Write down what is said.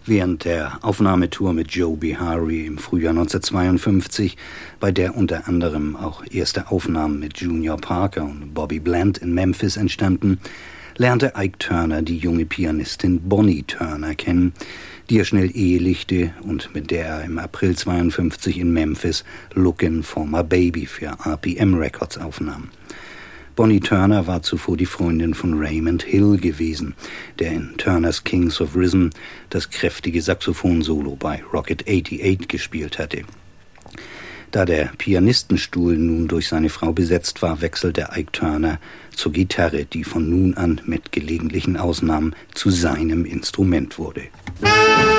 Während der Aufnahmetour mit Joe Behari im Frühjahr 1952, bei der unter anderem auch erste Aufnahmen mit Junior Parker und Bobby Bland in Memphis entstanden, lernte Ike Turner die junge Pianistin Bonnie Turner kennen, die er schnell ehelichte und mit der er im April 1952 in Memphis Lookin' for My Baby für RPM Records aufnahm. Bonnie Turner war zuvor die Freundin von Raymond Hill gewesen, der in Turners Kings of Rhythm das kräftige Saxophon-Solo bei Rocket 88 gespielt hatte. Da der Pianistenstuhl nun durch seine Frau besetzt war, wechselte Ike Turner zur Gitarre, die von nun an mit gelegentlichen Ausnahmen zu seinem Instrument wurde.